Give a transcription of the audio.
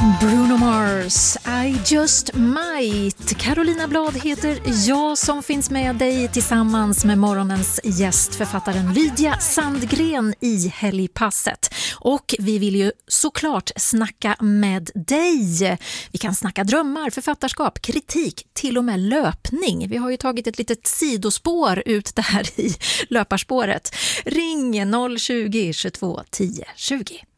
Bruno Mars, I just might. Carolina Blad heter jag som finns med dig tillsammans med morgonens gäst, författaren Lydia Sandgren i Helgpasset. Och vi vill ju såklart snacka med dig. Vi kan snacka drömmar, författarskap, kritik, till och med löpning. Vi har ju tagit ett litet sidospår ut där i löparspåret. Ring 020 22 10 20.